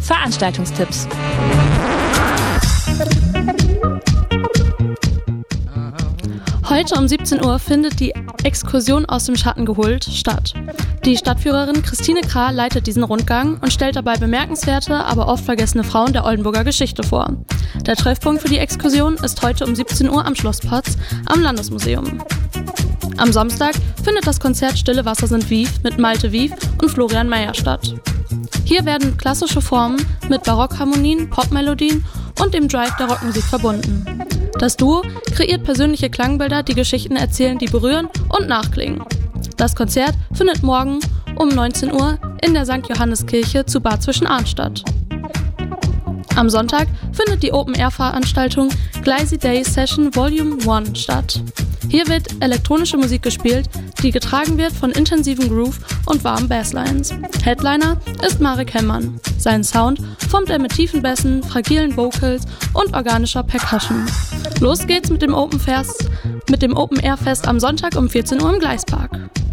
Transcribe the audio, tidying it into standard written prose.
Veranstaltungstipps. Heute um 17 Uhr findet die Exkursion aus dem Schatten geholt statt. Die Stadtführerin Christine Krah leitet diesen Rundgang und stellt dabei bemerkenswerte, aber oft vergessene Frauen der Oldenburger Geschichte vor. Der Treffpunkt für die Exkursion ist heute um 17 Uhr am Schlossplatz am Landesmuseum. Am Samstag findet das Konzert Stille Wasser sind Wief mit Malte Wief und Florian Meyer statt. Hier werden klassische Formen mit Barockharmonien, Popmelodien und dem Drive der Rockmusik verbunden. Das Duo kreiert persönliche Klangbilder, die Geschichten erzählen, die berühren und nachklingen. Das Konzert findet morgen um 19 Uhr in der St. Johanneskirche zu Bad Zwischenahn statt. Am Sonntag findet die Open-Air-Veranstaltung Gleisy Day Session Volume 1 statt. Hier wird elektronische Musik gespielt, die getragen wird von intensiven Groove und warmen Basslines. Headliner ist Marek Hemmmann. Seinen Sound formt er mit tiefen Bässen, fragilen Vocals und organischer Percussion. Los geht's mit dem Open-Air-Fest am Sonntag um 14 Uhr im Gleispark.